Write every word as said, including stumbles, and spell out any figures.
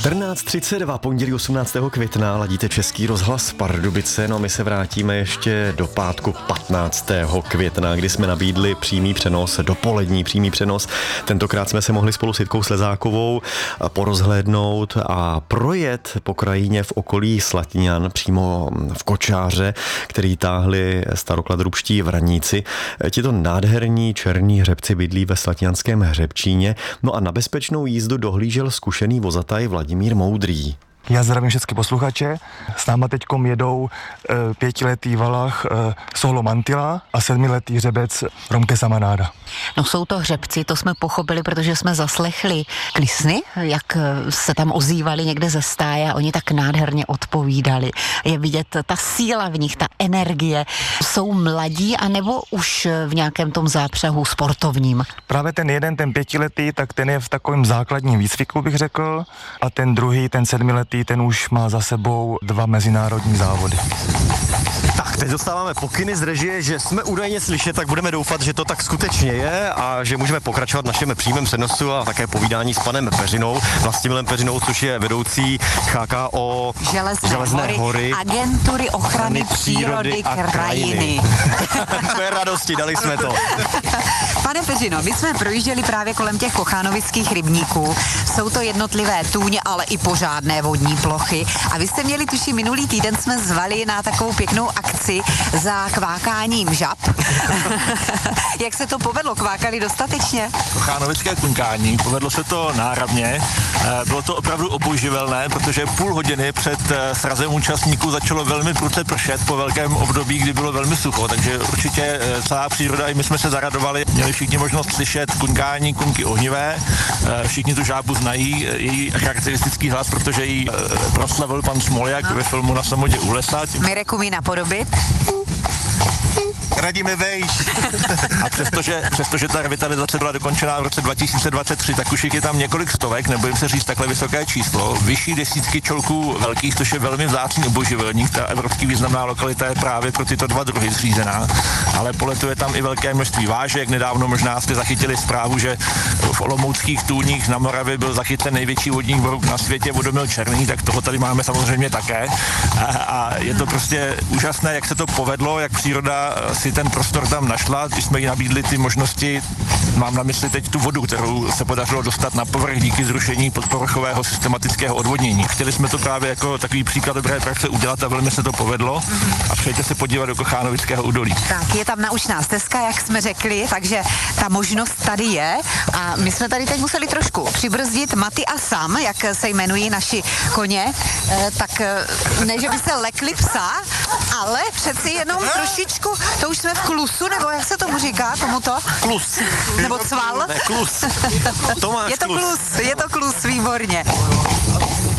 čtrnáct třicet dva, pondělí osmnáctého května, ladíte Český rozhlas Pardubice, no my se vrátíme ještě do pátku patnáctého května, kdy jsme nabídli přímý přenos, dopolední přímý přenos. Tentokrát jsme se mohli spolu s Jitkou Slezákovou porozhlédnout a projet po krajině v okolí Slaťňan, přímo v kočáře, který táhli starokladrubští vraníci. Tito nádherní černí hřebci bydlí ve Slaťňanském hřebčíně, no a na bezpečnou jízdu dohlížel zkušený vozataj Vladimír Moudrý. Já zdravím všechny posluchače. S náma teďkom jedou e, pětiletý valach e, Solo Mantila a sedmiletý hřebec Romke Samanáda. No jsou to hřebci, to jsme pochopili, protože jsme zaslechli klisny, jak se tam ozývali někde ze stáje a oni tak nádherně odpovídali. Je vidět ta síla v nich, ta energie. Jsou mladí anebo už v nějakém tom zápřehu sportovním? Právě ten jeden, ten pětiletý, tak ten je v takovém základním výcviku, bych řekl, a ten druhý, ten sedmiletý, ten už má za sebou dva mezinárodní závody. Tak, teď dostáváme pokyny z režie, že jsme údajně slyšet, tak budeme doufat, že to tak skutečně je a že můžeme pokračovat v našem přímém přenosu a také povídání s panem Peřinou, Vlastimilem Peřinou, což je vedoucí H K O Železné, Železné hory, hory, agentury ochrany přírody a krajiny. Takové radosti, dali jsme to. Pane Peřino, my jsme projížděli právě kolem těch kochánovických rybníků. Jsou to jednotlivé tůně, ale i pořádné vodní plochy. A vy jste měli, tuším, minulý týden jsme zvali na takovou pěknou akci za kvákáním žab. Jak se to povedlo? Kvákali dostatečně? Kochánovické kunkání, povedlo se to náravně. Bylo to opravdu obojživelné, protože půl hodiny před srazem účastníků začalo velmi prudce pršet po velkém období, kdy bylo velmi sucho, takže určitě celá příroda, i my jsme se zaradovali. Měli všichni možnost slyšet kunkání kunky ohnivé. Všichni tu žábu znají, její charakteristický hlas, protože ji proslavil pan Smoljak ve filmu Na samotě u lesa. Mirek umí napodobit. Radíme vejš. A přestože, přestože ta revitalizace byla dokončená v roce dva tisíce dvacet tři, tak už je tam několik stovek, nebojím se říct takhle vysoké číslo. Vyšší desítky čolků velkých, což je velmi vzácný obojživelník. Ta evropský významná lokalita je právě pro tyto dva druhy zřízená. Ale poletuje tam i velké množství vážek. Nedávno možná jste zachytili zprávu, že v olomouckých tůních na Moravě byl zachycen největší vodní brouk na světě, vodomil černý, tak toho tady máme samozřejmě také. A, a je to prostě úžasné, jak se to povedlo, jak příroda si ten prostor tam našla, když jsme jí nabídli ty možnosti, mám na mysli teď tu vodu, kterou se podařilo dostat na povrch díky zrušení podpovrchového systematického odvodnění. Chtěli jsme to právě jako takový příklad dobré praxe udělat a velmi se to povedlo a přejďte se podívat do Kochánovického údolí. Tak je tam naučná stezka, jak jsme řekli, takže ta možnost tady je a my jsme tady teď museli trošku přibrzdit Maty a Sam, jak se jmenují naši koně, e, tak ne, že by se lekli psa, ale přeci jenom trošičku, to už jsme v klusu, nebo jak se tomu říká, tomuto? Klus. Nebo cval? Ne, klus. Je to klus, je to klus, výborně.